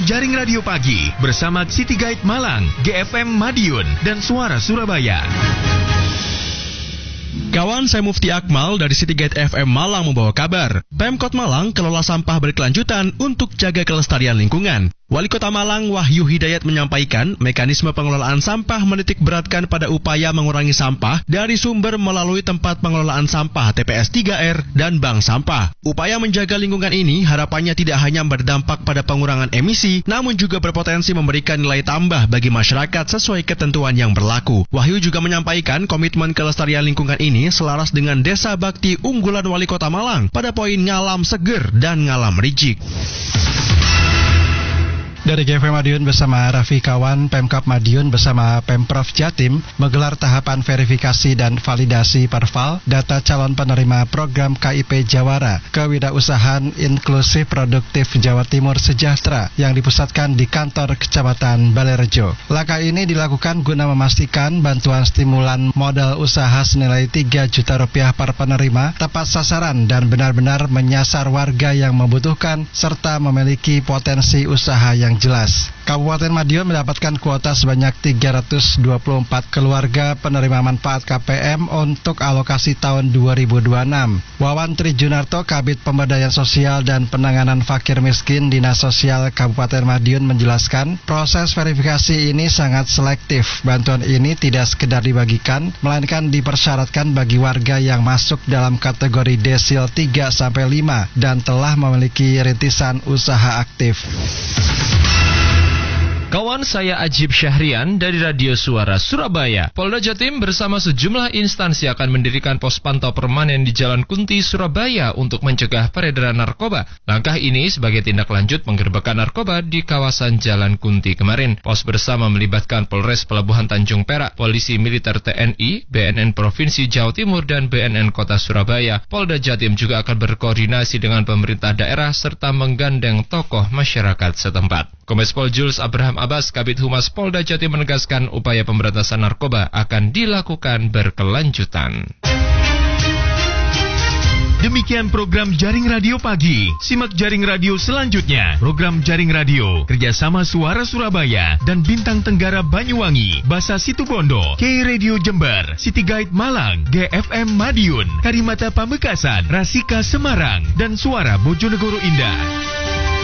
Jaring Radio Pagi bersama City Guide Malang, GFM Madiun, dan Suara Surabaya. Kawan, saya Mufti Akmal dari City Guide FM Malang membawa kabar. Pemkot Malang kelola sampah berkelanjutan untuk jaga kelestarian lingkungan. Wali Kota Malang Wahyu Hidayat menyampaikan mekanisme pengelolaan sampah menitik beratkan pada upaya mengurangi sampah dari sumber melalui tempat pengelolaan sampah TPS 3R dan bank sampah. Upaya menjaga lingkungan ini harapannya tidak hanya berdampak pada pengurangan emisi, namun juga berpotensi memberikan nilai tambah bagi masyarakat sesuai ketentuan yang berlaku. Wahyu juga menyampaikan komitmen kelestarian lingkungan ini selaras dengan Desa Bakti unggulan Wali Kota Malang pada poin ngalam seger dan ngalam rijik. Dari GFM Madiun bersama Raffi Kawan, Pemkab Madiun bersama Pemprov Jatim menggelar tahapan verifikasi dan validasi perval data calon penerima program KIP Jawara Kewirausahaan Inklusif Produktif Jawa Timur Sejahtera yang dipusatkan di kantor Kecamatan Balerejo. Langkah ini dilakukan guna memastikan bantuan stimulan modal usaha senilai 3 juta rupiah per penerima tepat sasaran dan benar-benar menyasar warga yang membutuhkan serta memiliki potensi usaha yang jelas. Kabupaten Madiun mendapatkan kuota sebanyak 324 keluarga penerima manfaat KPM untuk alokasi tahun 2026. Wawan Trijunarto, Kabid Pemberdayaan Sosial dan Penanganan Fakir Miskin Dinas Sosial Kabupaten Madiun menjelaskan, proses verifikasi ini sangat selektif. Bantuan ini tidak sekedar dibagikan, melainkan dipersyaratkan bagi warga yang masuk dalam kategori desil 3-5 dan telah memiliki rintisan usaha aktif. Kawan, saya Ajib Syahrian dari Radio Suara Surabaya. Polda Jatim bersama sejumlah instansi akan mendirikan pos pantau permanen di Jalan Kunti, Surabaya untuk mencegah peredaran narkoba. Langkah ini sebagai tindak lanjut penggerbekan narkoba di kawasan Jalan Kunti kemarin. Pos bersama melibatkan Polres Pelabuhan Tanjung Perak, Polisi Militer TNI, BNN Provinsi Jawa Timur, dan BNN Kota Surabaya. Polda Jatim juga akan berkoordinasi dengan pemerintah daerah serta menggandeng tokoh masyarakat setempat. Kombes Pol Jules Abraham Abbas, Kabid Humas Polda Jatim menegaskan upaya pemberantasan narkoba akan dilakukan berkelanjutan. Demikian program Jaring Radio Pagi. Simak Jaring Radio selanjutnya. Program Jaring Radio kerjasama Suara Surabaya dan Bintang Tenggara Banyuwangi, Basa Situbondo, K-Radio Jember, City Guide Malang, GFM Madiun, Karimata Pamekasan, Rasika Semarang, dan Suara Bojonegoro Indah.